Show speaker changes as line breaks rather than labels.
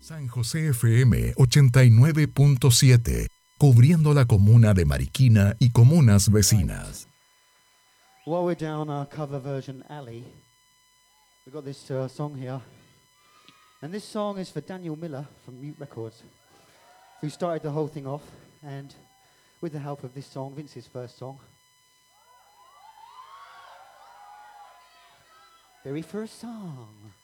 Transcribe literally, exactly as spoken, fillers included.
San José F M ochenta y nueve punto siete, cubriendo la comuna de Mariquina y comunas vecinas.
While we're down our cover version alley, we've got this uh, song here. And this song is for Daniel Miller from Mute Records, who started the whole thing off. And with the help of this song, Vince's first song, very first song.